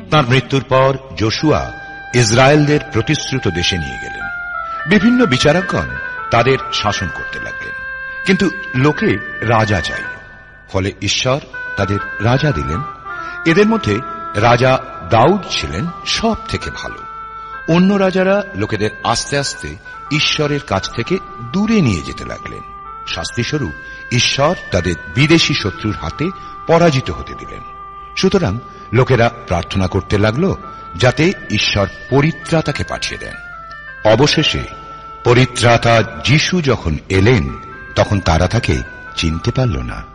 তাঁর মৃত্যুর পর যোশুয়া ইসরায়েলদের প্রতিশ্রুত দেশে নিয়ে গেলেন। বিভিন্ন বিচারকগণ তাদের শাসন করতে লাগলেন, কিন্তু লোকে রাজা চাইল। ফলে ঈশ্বর তাদের রাজা দিলেন। এদের মধ্যে রাজা দাউদ ছিলেন সব থেকে ভালো। অন্য রাজারা লোকেদের আস্তে আস্তে ঈশ্বরের কাছ থেকে দূরে নিয়ে যেতে লাগলেন। শাস্তিস্বরূপ ঈশ্বর তাদের বিদেশি শত্রুর হাতে পরাজিত হতে দিলেন। সুতরাং লোকেরা প্রার্থনা করতে লাগল যাতে ঈশ্বর পরিত্রাতাকে পাঠিয়ে দেন। অবশেষে পরিত্রাতা যিশু যখন এলেন, তখন তারা তাকে চিনতে পারল না।